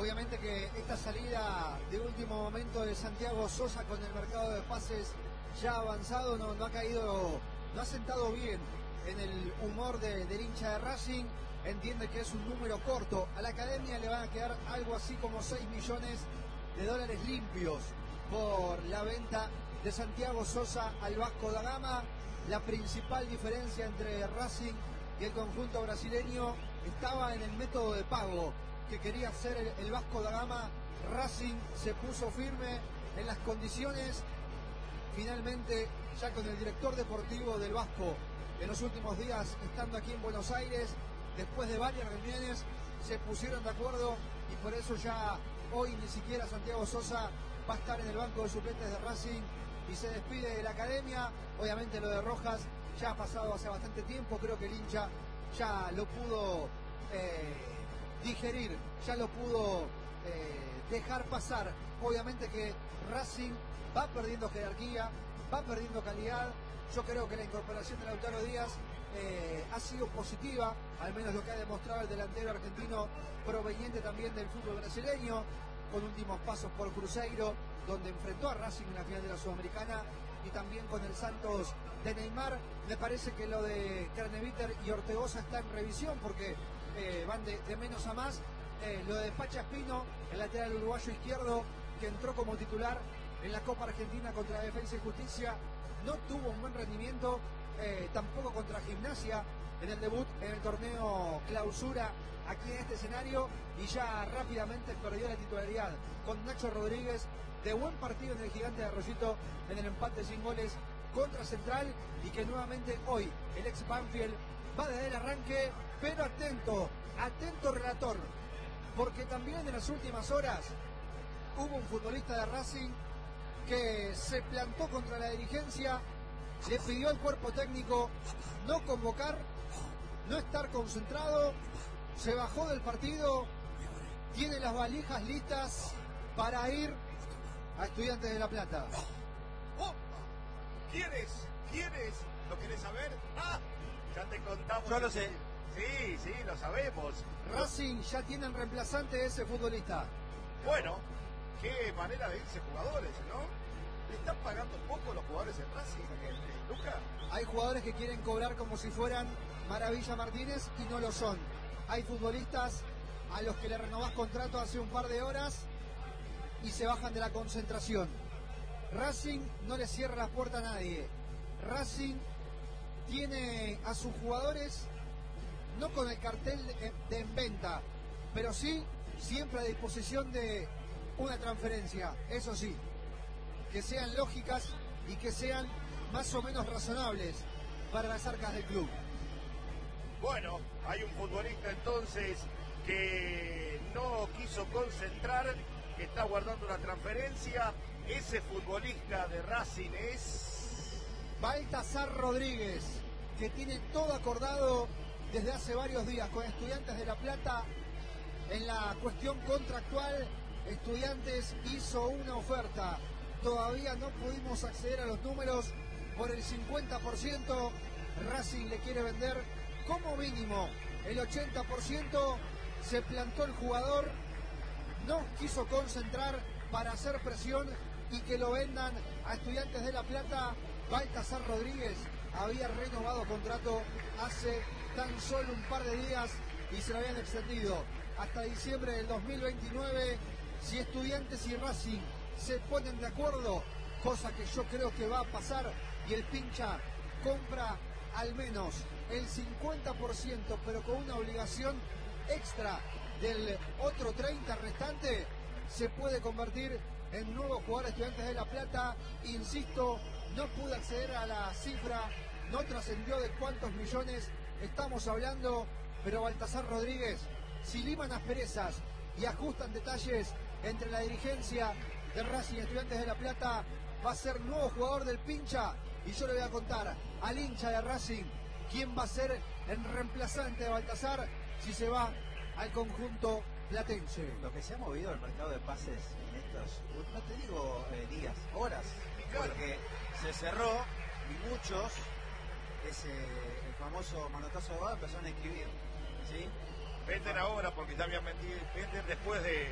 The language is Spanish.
Obviamente que esta salida de último momento de Santiago Sosa con el mercado de pases ya avanzado no ha caído, no ha sentado bien en el humor del hincha de Racing. Entiende que es un número corto. A la academia le van a quedar algo así como 6 millones de dólares limpios por la venta de Santiago Sosa al Vasco da Gama. La principal diferencia entre Racing y el conjunto brasileño estaba en el método de pago que quería hacer el Vasco da Gama. Racing se puso firme en las condiciones. Finalmente, ya con el director deportivo del Vasco en los últimos días estando aquí en Buenos Aires, después de varias reuniones, se pusieron de acuerdo y por eso ya hoy ni siquiera Santiago Sosa va a estar en el banco de suplentes de Racing y se despide de la academia. Obviamente lo de Rojas ya ha pasado hace bastante tiempo, creo que el hincha ya lo pudo digerir, ya lo pudo dejar pasar. Obviamente que Racing va perdiendo jerarquía, va perdiendo calidad. Yo creo que la incorporación de Lautaro Díaz ha sido positiva, al menos lo que ha demostrado el delantero argentino proveniente también del fútbol brasileño, con últimos pasos por Cruzeiro, donde enfrentó a Racing en la final de la Sudamericana, y también con el Santos de Neymar. Me parece que lo de Craneviter y Ortegoza está en revisión porque van de menos a más. Lo de Pacha Espino, el lateral uruguayo izquierdo, que entró como titular en la Copa Argentina contra Defensa y Justicia, no tuvo un buen rendimiento, tampoco contra Gimnasia en el debut en el torneo Clausura aquí en este escenario, y ya rápidamente perdió la titularidad con Nacho Rodríguez. De buen partido en el Gigante de Arroyito en el empate sin goles contra Central, y que nuevamente hoy el ex Banfield va desde el arranque. Pero atento relator, porque también en las últimas horas hubo un futbolista de Racing que se plantó contra la dirigencia, le pidió al cuerpo técnico no convocar, no estar concentrado, se bajó del partido, tiene las valijas listas para ir a Estudiantes de La Plata. ¿Quién es? ¿Lo querés saber? Ya te contamos. Yo lo sé. Sí, lo sabemos. Racing ya tiene el reemplazante de ese futbolista. Bueno, qué manera de irse jugadores, ¿no? ¿Le están pagando poco los jugadores en Racing, Luca? Hay jugadores que quieren cobrar como si fueran Maravilla Martínez y no lo son. Hay futbolistas a los que le renovás contrato hace un par de horas y se bajan de la concentración. Racing no le cierra la puerta a nadie. Racing tiene a sus jugadores no con el cartel de en venta, pero sí siempre a disposición de una transferencia. Eso sí, que sean lógicas y que sean más o menos razonables para las arcas del club. Bueno, hay un futbolista entonces que no quiso concentrar, que está guardando una transferencia. Ese futbolista de Racing es Baltasar Rodríguez, que tiene todo acordado desde hace varios días con Estudiantes de La Plata. En la cuestión contractual, Estudiantes hizo una oferta. Todavía no pudimos acceder a los números por el 50%. Racing le quiere vender como mínimo el 80%. Se plantó el jugador, no quiso concentrar para hacer presión y que lo vendan a Estudiantes de La Plata. Baltasar Rodríguez había renovado contrato hace tan solo un par de días y se lo habían extendido hasta diciembre del 2029. Si Estudiantes y Racing se ponen de acuerdo, cosa que yo creo que va a pasar, y el pincha compra al menos el 50%, pero con una obligación extra del otro 30% restante, se puede convertir en nuevo jugador de Estudiantes de La Plata. Insisto, no pude acceder a la cifra, no trascendió de cuántos millones estamos hablando, pero Baltasar Rodríguez, si liman asperezas y ajustan detalles entre la dirigencia de Racing y Estudiantes de La Plata, va a ser nuevo jugador del pincha. Y yo le voy a contar al hincha de Racing quién va a ser el reemplazante de Baltasar si se va al conjunto platense. Lo que se ha movido el mercado de pases en estos, no te digo días, horas, porque se cerró y muchos, el famoso manotazo de boda, empezaron a escribir, ¿sí? Venden ahora porque ya habían vendido, venden después de